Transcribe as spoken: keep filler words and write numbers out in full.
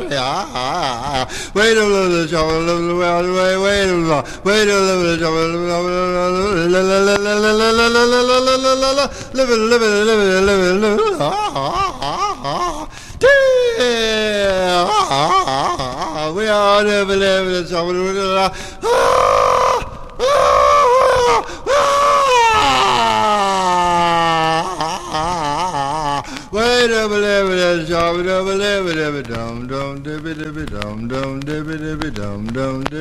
Wait a little, wait, wait a little, wait a little, live it, live it, live it, live it, live it. We are never, never, Wait a minute, dum dum dum dum dum dum dum dum dum dum dum dum